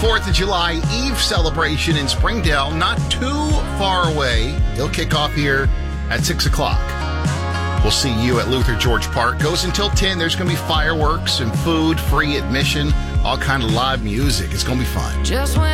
4th of July Eve celebration in Springdale, not too far away. It'll kick off here at 6 o'clock. We'll see you at Luther George Park. Goes until 10. There's going to be fireworks and food, free admission, all kind of live music. It's going to be fun.